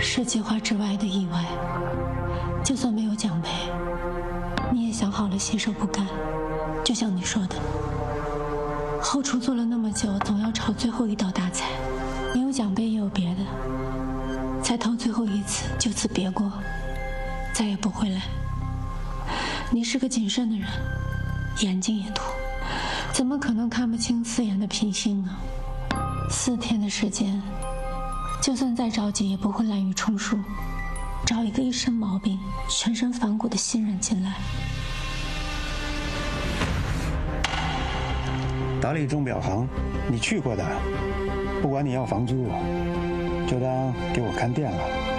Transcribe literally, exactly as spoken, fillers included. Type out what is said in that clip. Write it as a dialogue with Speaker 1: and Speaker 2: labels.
Speaker 1: 是计划之外的意外。就算没有奖杯，你也想好了携手不干。就像你说的，后厨做了那么久，总要炒最后一道大菜。没有奖杯也有别的，才投最后一次，就此别过，再也不回来。你是个谨慎的人，眼睛也毒，怎么可能看不清四眼的品性呢？四天的时间，就算再着急也不会滥竽充数，找一个一身毛病、全身反骨的新人进来。
Speaker 2: 达利钟表行，你去过的，不管你要房租，就当给我看店了。